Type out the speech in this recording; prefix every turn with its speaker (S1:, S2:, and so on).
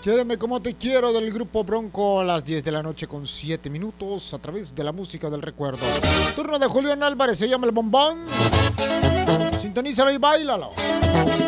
S1: Quiéreme como te quiero del grupo Bronco a las 10 de la noche con 7 minutos a través de la música del recuerdo. Turno de Julián Álvarez, se llama El Bombón. Sintonízalo y báilalo.